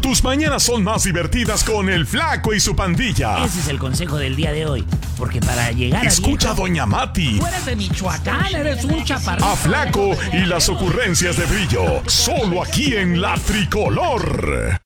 Tus mañanas son más divertidas con el Flaco y su pandilla. Ese es el consejo del día de hoy. Porque para llegar a Escucha a viejo, Doña Mati, Tú eres de Michoacán, eres un chaparrito. a Flaco y las ocurrencias de Brillo. Solo aquí en La Tricolor.